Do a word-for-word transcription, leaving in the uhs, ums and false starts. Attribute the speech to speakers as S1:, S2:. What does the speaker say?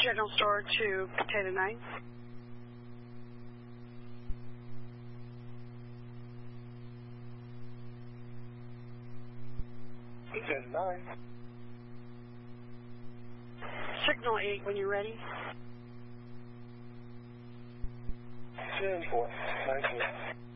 S1: General Store to Potato nine.
S2: Potato nine.
S1: Signal eight when you're ready.
S2: ten four, nine four.